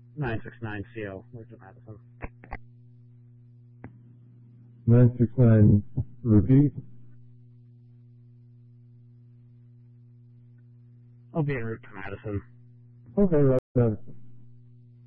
969CO, Route to Madison. 969, repeat. I'll be en route to Madison. Okay, right, Madison.